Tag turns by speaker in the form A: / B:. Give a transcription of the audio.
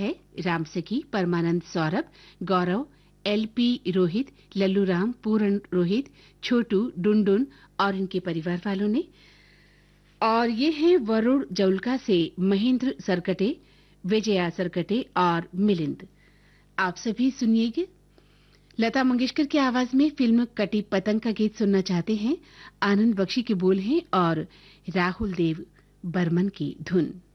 A: है राम सखी, परमानंद, सौरभ, गौरव, एलपी रोहित, लल्लू राम, पूर्ण रोहित, छोटू, डुनडुन और इनके परिवार वालों ने। और ये हैं वरुण जौलका से महेंद्र सरकटे, विजया सरकटे और मिलिंद। आप सभी सुनिएगा। लता मंगेशकर की आवाज में फिल्म कटी पतंग का गीत सुनना चाहते हैं। आनंद बख्शी के बोल हैं और राहुल देव बर्मन की धुन।